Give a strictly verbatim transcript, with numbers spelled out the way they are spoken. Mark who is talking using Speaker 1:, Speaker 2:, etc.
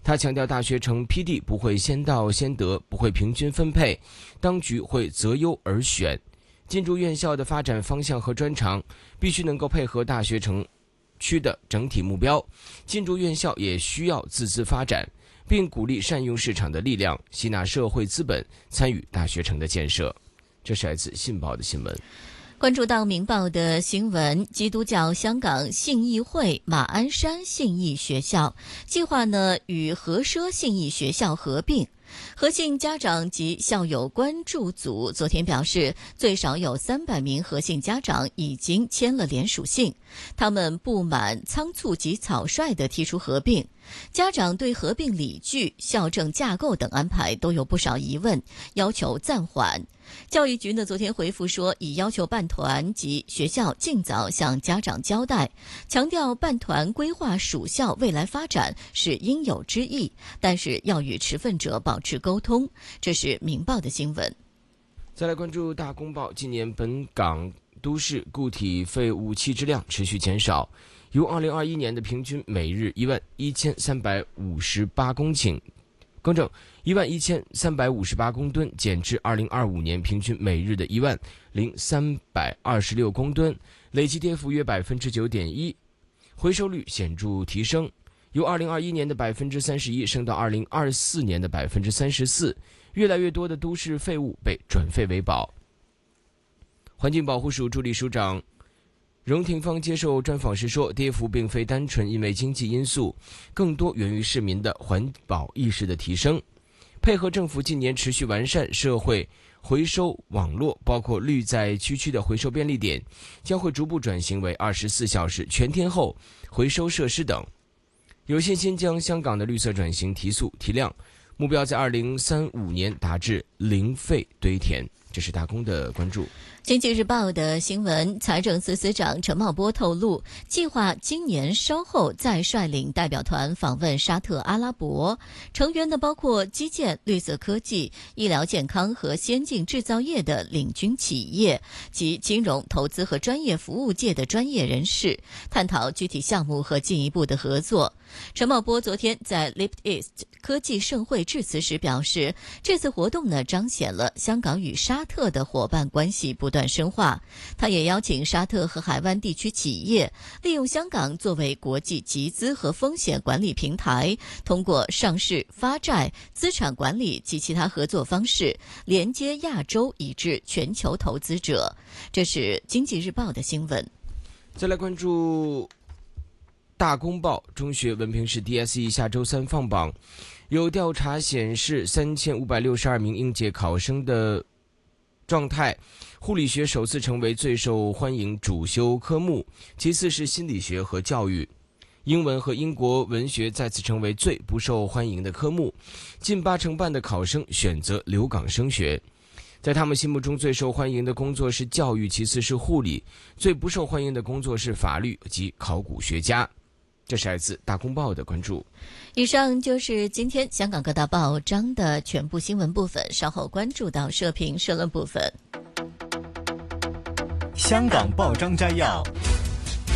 Speaker 1: 他强调，大学城批地不会先到先得，不会平均分配，当局会择优而选。进驻院校的发展方向和专长必须能够配合大学城区的整体目标，进驻院校也需要自资发展，并鼓励善用市场的力量，吸纳社会资本参与大学城的建设。这是来自信报的新闻。
Speaker 2: 关注到明报的新闻，基督教香港信义会马鞍山信义学校计划呢与和奢信义学校合并。和信家长及校友关注组昨天表示，最少有三百名和信家长已经签了联署信，他们不满仓促及草率地提出合并。家长对合并理据、校政架构等安排都有不少疑问，要求暂缓。教育局呢昨天回复说，已要求办团及学校尽早向家长交代，强调办团规划属校未来发展是应有之义，但是要与持份者保持沟通。这是明报的新闻。
Speaker 1: 再来关注大公报，今年本港都市固体废物弃置量持续减少，由二零二一年的平均每日一万一千三百五十八公顷，更正一万一千三百五十八公吨，减至二零二五年平均每日的一万零三百二十六公吨，累计跌幅约百分之九点一，回收率显著提升，由二零二一年的百分之三十一升到二零二四年的百分之三十四，越来越多的都市废物被转废为宝。环境保护署助理署长荣廷芳接受专访时说，跌幅并非单纯因为经济因素，更多源于市民的环保意识的提升。配合政府近年持续完善社会回收网络，包括绿在区区的回收便利点，将会逐步转型为二十四小时全天候回收设施等，有信心将香港的绿色转型提速提量，目标在二零三五年达至零废堆填。这是大公的关注。
Speaker 2: 经济日报的新闻，财政司司长陈茂波透露，计划今年稍后再率领代表团访问沙特阿拉伯，成员呢包括基建、绿色科技、医疗健康和先进制造业的领军企业及金融、投资和专业服务界的专业人士，探讨具体项目和进一步的合作。陈茂波昨天在 Lift East 科技盛会致辞时表示，这次活动呢彰显了香港与沙特的伙伴关系不断深化。他也邀请沙特和海湾地区企业利用香港作为国际集资和风险管理平台，通过上市、发债、资产管理及其他合作方式，连接亚洲以至全球投资者。这是经济日报的新闻。
Speaker 1: 再来关注大公报，中学文凭试 D S E 下周三放榜，有调查显示三千五百六十二名应届考生的状态，护理学首次成为最受欢迎主修科目，其次是心理学和教育，英文和英国文学再次成为最不受欢迎的科目，近八成半的考生选择留港升学。在他们心目中最受欢迎的工作是教育，其次是护理，最不受欢迎的工作是法律及考古学家。这是来自大公报的关注。
Speaker 2: 以上就是今天香港各大报章的全部新闻部分，稍后关注到社评社论部分。
Speaker 3: 香港报章摘要。